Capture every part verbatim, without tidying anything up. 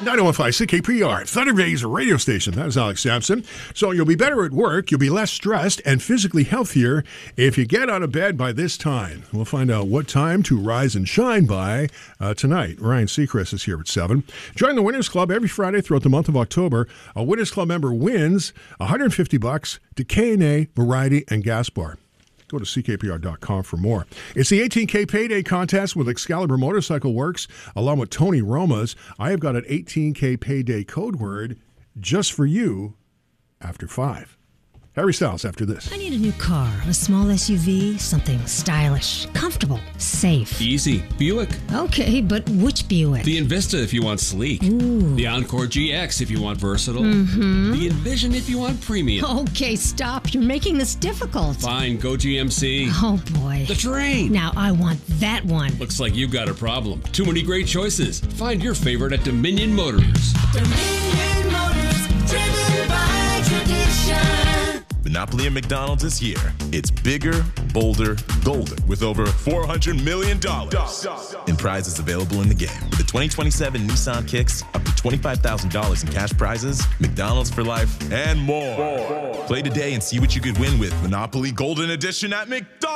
nine oh one five C K P R, Thunder Bay's radio station. That is Alex Sampson. So you'll be better at work, you'll be less stressed, and physically healthier if you get out of bed by this time. We'll find out what time to rise and shine by uh, tonight. Ryan Seacrest is here at seven. Join the Winners Club every Friday throughout the month of October. A Winners Club member wins one hundred fifty bucks to K and A, Variety, and Gas Bar. Go to C K P R dot com for more. It's the eighteen K Payday Contest with Excalibur Motorcycle Works, along with Tony Roma's. I have got an eighteen K Payday code word just for you after five. Harry Styles after this. I need a new car, a small S U V, something stylish, comfortable, safe. Easy. Buick. Okay, but which Buick? The Envista if you want sleek. Ooh. The Encore G X if you want versatile. Mm-hmm. The Envision if you want premium. Okay, stop. You're making this difficult. Fine, go G M C. Oh, boy. The Terrain. Now I want that one. Looks like you've got a problem. Too many great choices. Find your favorite at Dominion Motors. Dominion Motors, driven by tradition. Monopoly at McDonald's is here. It's bigger, bolder, golden, with over four hundred million dollars in prizes available in the game. With the twenty twenty-seven Nissan Kicks, up to twenty-five thousand dollars in cash prizes, McDonald's for life, and more. Play today and see what you could win with Monopoly Golden Edition at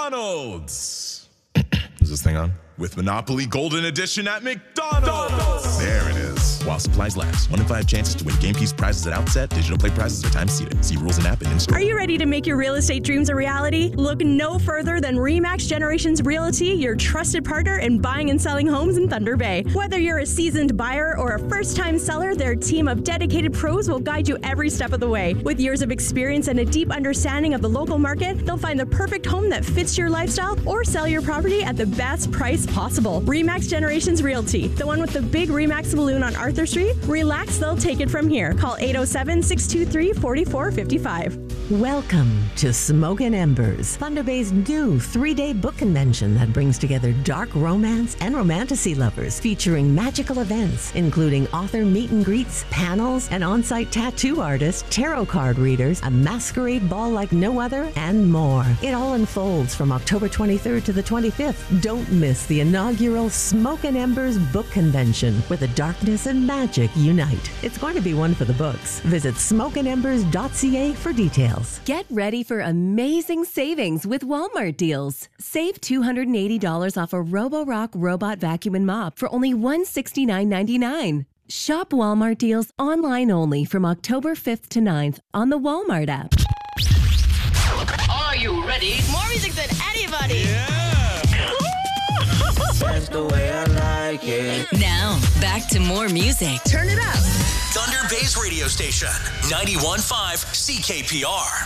McDonald's. Is this thing on? With Monopoly Golden Edition at McDonald's. There it is. While supplies last. One in five chances to win game piece prizes at outset. Digital play prizes are time seated. See rules and app and in-store. Are you ready to make your real estate dreams a reality? Look no further than RE/MAX Generations Realty, your trusted partner in buying and selling homes in Thunder Bay. Whether you're a seasoned buyer or a first-time seller, their team of dedicated pros will guide you every step of the way. With years of experience and a deep understanding of the local market, they'll find the perfect home that fits your lifestyle or sell your property at the best price possible. RE/MAX Generations Realty, the one with the big RE/MAX balloon on Arthur Street. Relax, they'll take it from here. Call eight oh seven, six two three, four four five five. Welcome to Smoke and Embers, Thunder Bay's new three-day book convention that brings together dark romance and romantasy lovers, featuring magical events, including author meet and greets, panels, an on-site tattoo artist, tarot card readers, a masquerade ball like no other, and more. It all unfolds from October twenty-third to the twenty-fifth. Don't miss the inaugural Smoke and Embers Book Convention, where the darkness and magic unite. It's going to be one for the books. Visit smoke and embers dot c a for details. Get ready for amazing savings with Walmart deals. Save two hundred eighty dollars off a Roborock robot vacuum and mop for only one hundred sixty-nine ninety-nine. Shop Walmart deals online only from October fifth to ninth on the Walmart app. Are you ready? More music than anybody. Yeah. That's the way I like it. Now, back to more music. Turn it up. Thunder Bay's radio station, ninety-one point five C K P R.